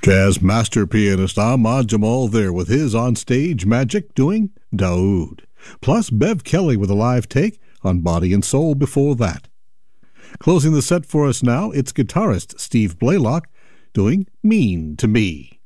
Jazz master pianist Ahmad Jamal there with his on-stage magic doing Daoud. Plus Bev Kelly with a live take on Body and Soul before that. Closing the set for us now, it's guitarist Steve Blaylock doing Mean to Me.